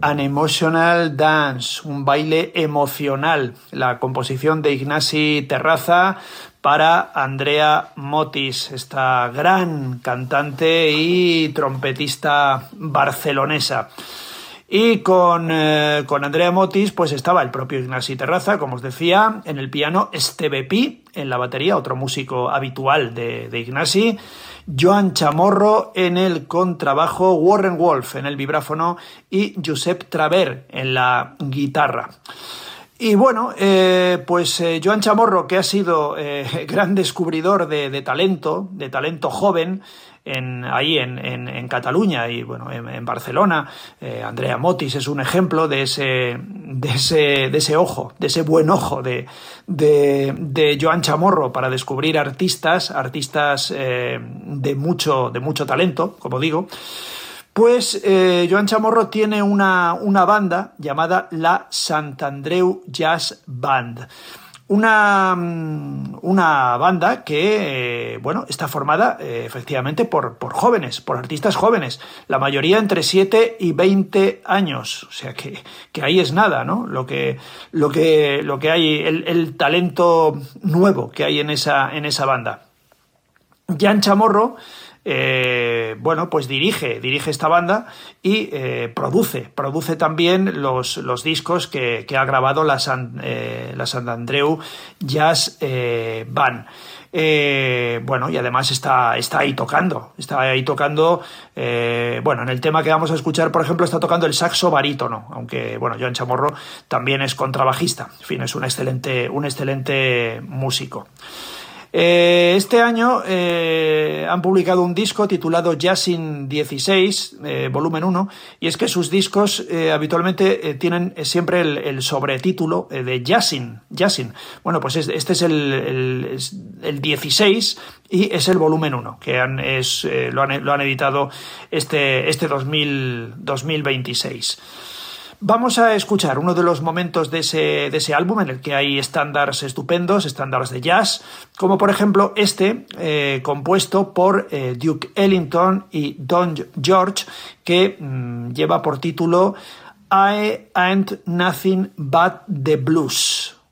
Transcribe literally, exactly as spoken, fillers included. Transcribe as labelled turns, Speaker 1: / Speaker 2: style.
Speaker 1: An Emotional Dance, un baile emocional, la composición de Ignasi Terraza para Andrea Motis, esta gran cantante y trompetista barcelonesa. Y con, eh, con Andrea Motis pues estaba el propio Ignasi Terraza, como os decía, en el piano Esteve Pi, en la batería, otro músico habitual de, de Ignasi, Joan Chamorro en el contrabajo, Warren Wolf en el vibráfono y Josep Traver en la guitarra. Y bueno, eh, pues eh, Joan Chamorro, que ha sido eh, gran descubridor de, de talento, de talento joven, en, ahí en, en, en Cataluña y bueno, en, en Barcelona. eh, Andrea Motis es un ejemplo de ese, de ese, de ese ojo, de ese buen ojo de, de, de Joan Chamorro para descubrir artistas, artistas eh, de mucho, de mucho talento, como digo. Pues eh, Joan Chamorro tiene una, una banda llamada la Sant Andreu Jazz Band. Una, una banda que, eh, bueno, está formada eh, efectivamente por, por jóvenes, por artistas jóvenes, la mayoría entre siete y veinte años, o sea que, que ahí es nada, ¿no? Lo que, lo que, lo que hay, el, el talento nuevo que hay en esa, en esa banda. Joan Chamorro, Eh, bueno, pues dirige, dirige esta banda y eh, produce, produce también los, los discos que, que ha grabado la Sant, eh, la Sant Andreu Jazz eh, Band. Eh, bueno, y además está, está ahí tocando, está ahí tocando, eh, bueno, en el tema que vamos a escuchar, por ejemplo, está tocando el saxo barítono, aunque, bueno, Joan Chamorro también es contrabajista, en fin, es un excelente, un excelente músico. Eh, este año eh, han publicado un disco titulado Jazzin dieciséis, eh, volumen uno, y es que sus discos eh, habitualmente eh, tienen siempre el, el sobretítulo eh, de Jazzin, Jazzin. Bueno, pues es, este es el, el, es el dieciséis y es el volumen uno, que han, es, eh, lo, han, lo han editado este, este dos mil veintiséis. Vamos a escuchar uno de los momentos de ese, de ese álbum en el que hay estándares estupendos, estándares de jazz, como por ejemplo este, eh, compuesto por eh, Duke Ellington y Don George, que mmm, lleva por título I Ain't Nothing But the Blues.